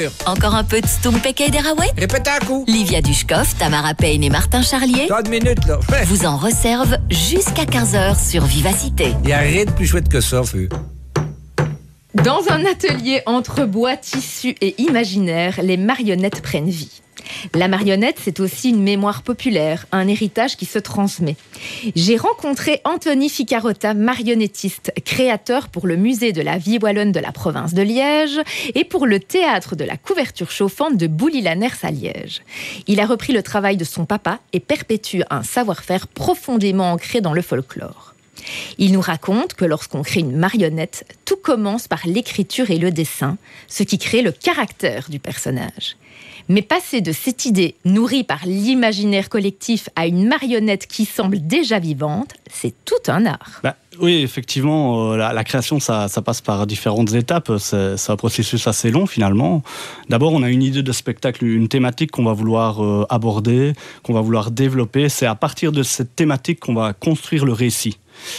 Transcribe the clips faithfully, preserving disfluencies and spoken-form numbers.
Encore un peu de Stumpeke et Deraway? Répète un coup. Livia Dushkov, Tamara Payne et Martin Charlier T'as une minute, là. Ouais. vous en réservent jusqu'à quinze heures sur Vivacité. Y a rien de plus chouette que ça, feu. Dans un atelier entre bois, tissu et imaginaire, les marionnettes prennent vie. La marionnette, c'est aussi une mémoire populaire, un héritage qui se transmet. J'ai rencontré Anthony Ficarotta, marionnettiste, créateur pour le musée de la vie wallonne de la province de Liège et pour le théâtre de la couverture chauffante de Bouly-la-Nerse à Liège. Il a repris le travail de son papa et perpétue un savoir-faire profondément ancré dans le folklore. Il nous raconte que lorsqu'on crée une marionnette, tout commence par l'écriture et le dessin, ce qui crée le caractère du personnage. Mais passer de cette idée nourrie par l'imaginaire collectif à une marionnette qui semble déjà vivante, c'est tout un art. Bah, oui, effectivement, euh, la, la création, ça, ça passe par différentes étapes. C'est, c'est un processus assez long, finalement. D'abord, on a une idée de spectacle, une thématique qu'on va vouloir euh, aborder, qu'on va vouloir développer. C'est à partir de cette thématique qu'on va construire le récit.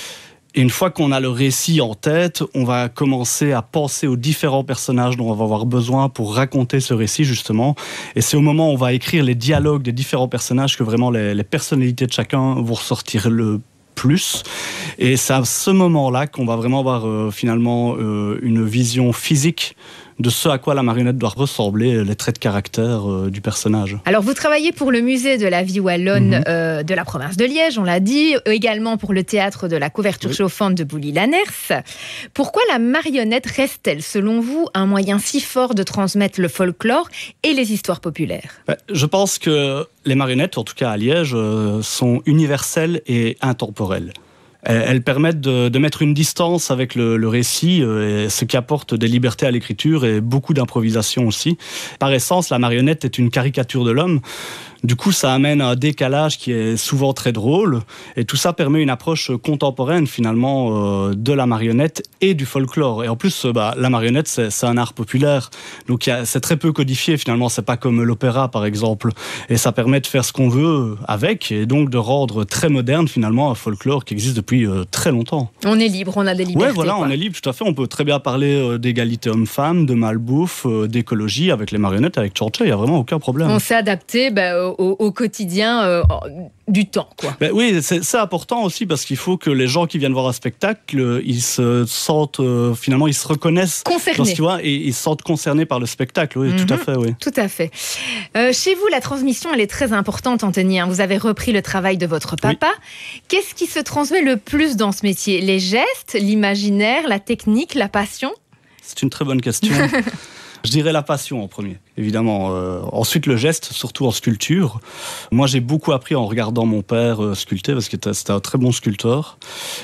Et une fois qu'on a le récit en tête, on va commencer à penser aux différents personnages dont on va avoir besoin pour raconter ce récit, justement. Et c'est au moment où on va écrire les dialogues des différents personnages que vraiment les, les personnalités de chacun vont ressortir le plus. Et c'est à ce moment-là qu'on va vraiment avoir euh, finalement euh, une vision physique de ce à quoi la marionnette doit ressembler, les traits de caractère euh, du personnage. Alors, vous travaillez pour le musée de la vie wallonne Mm-hmm. euh, de la province de Liège, on l'a dit, également pour le théâtre de la couverture Oui. chauffante de Bouly-la-Nerse. Pourquoi la marionnette reste-t-elle, selon vous, un moyen si fort de transmettre le folklore et les histoires populaires ? Ben, je pense que les marionnettes, en tout cas à Liège, euh, sont universelles et intemporelles. Elles, elles permettent de, de mettre une distance avec le, le récit, euh, et ce qui apporte des libertés à l'écriture et beaucoup d'improvisation aussi. Par essence, la marionnette est une caricature de l'homme. Du coup, ça amène un décalage qui est souvent très drôle. Et tout ça permet une approche contemporaine, finalement, euh, de la marionnette et du folklore. Et en plus, euh, bah, la marionnette, c'est, c'est un art populaire. Donc, y a, c'est très peu codifié, finalement. C'est pas comme l'opéra, par exemple. Et ça permet de faire ce qu'on veut avec. Et donc, de rendre très moderne, finalement, un folklore qui existe depuis euh, très longtemps. On est libre, on a des libertés. Ouais, voilà, quoi. on est libre, tout à fait. On peut très bien parler euh, d'égalité homme-femme, de malbouffe, euh, d'écologie avec les marionnettes, avec Tchortche. Il n'y a vraiment aucun problème. On s'est adapté bah, au, au quotidien euh, du temps, quoi. Ben oui, c'est, c'est important aussi parce qu'il faut que les gens qui viennent voir un spectacle, euh, ils se sentent, euh, finalement, ils se reconnaissent. Concernés. Dans ce, tu vois, et ils se sentent concernés par le spectacle, oui, Mm-hmm. tout à fait, oui. Tout à fait. Euh, chez vous, la transmission, elle est très importante, Anthony. Hein. Vous avez repris le travail de votre papa. Oui. Qu'est-ce qui se transmet le plus dans ce métier ? Les gestes, l'imaginaire, la technique, la passion ? C'est une très bonne question. Je dirais la passion en premier, évidemment. Euh, ensuite, le geste, surtout en sculpture. Moi, j'ai beaucoup appris en regardant mon père euh, sculpter, parce que c'était un très bon sculpteur.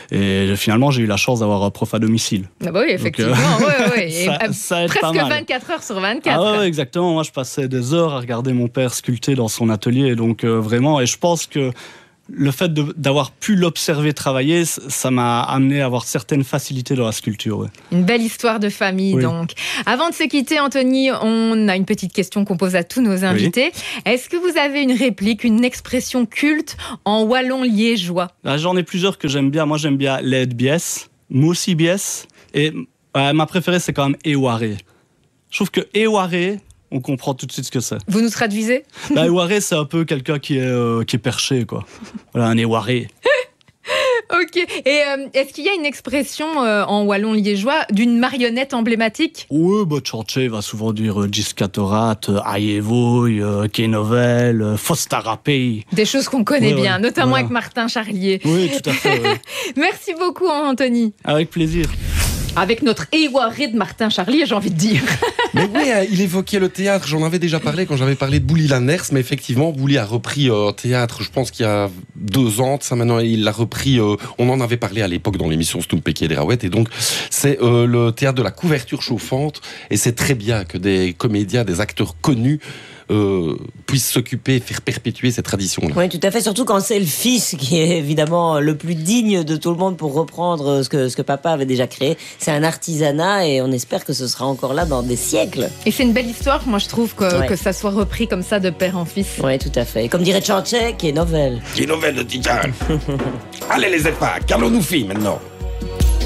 Et finalement, j'ai eu la chance d'avoir un prof à domicile. Ah bah oui, effectivement. Donc, euh, ouais, ouais. ça, Et, ça aide presque pas mal. vingt-quatre heures sur vingt-quatre. Ah ouais, exactement. Moi, je passais des heures à regarder mon père sculpter dans son atelier. Et donc, euh, vraiment, et je pense que le fait de, d'avoir pu l'observer travailler, ça m'a amené à avoir certaines facilités dans la sculpture. Ouais. Une belle histoire de famille, oui. Donc. Avant de se quitter, Anthony, on a une petite question qu'on pose à tous nos invités. Oui. Est-ce que vous avez une réplique, une expression culte en wallon liégeois ? Là, j'en ai plusieurs que j'aime bien. Moi, j'aime bien l'aide biès, moussi biès, et euh, ma préférée, c'est quand même éwaré. Je trouve que éwaré, on comprend tout de suite ce que c'est. Vous nous traduisez ? Bah, éwaré, c'est un peu quelqu'un qui est, euh, qui est perché, quoi. Voilà, un éwaré. Ok. Et euh, est-ce qu'il y a une expression euh, en wallon liégeois d'une marionnette emblématique ? Oui, bah, Tchortche va souvent dire euh, Giscatorat, euh, Ayevoy, euh, Kenovel, euh, Fostarapei. Des choses qu'on connaît ouais, bien, ouais, notamment voilà. avec Martin Charlier. Oui, tout à fait. Ouais. Merci beaucoup, Anthony. Avec plaisir. Avec notre éwaré de Martin Charlier, j'ai envie de dire. Mais oui, il évoquait le théâtre. J'en avais déjà parlé quand j'avais parlé de Bouly-la-Nerse. Mais effectivement, Bouly a repris un euh, théâtre, je pense qu'il y a deux ans. Ça maintenant, il l'a repris. Euh, on en avait parlé à l'époque dans l'émission Stumpeke et Deraway. Et donc, c'est euh, le théâtre de la couverture chauffante. Et c'est très bien que des comédiens, des acteurs connus Euh, puisse s'occuper, faire perpétuer cette tradition-là. Oui, tout à fait, surtout quand c'est le fils qui est évidemment le plus digne de tout le monde pour reprendre ce que, ce que papa avait déjà créé. C'est un artisanat et on espère que ce sera encore là dans des siècles. Et c'est une belle histoire, moi je trouve que, ouais. que ça soit repris comme ça de père en fils. Oui, tout à fait. Et comme dirait Tchortche, qui est nouvelle. Qui est nouvelle de Titan. Allez les effards, qu'allons-nous filles maintenant ?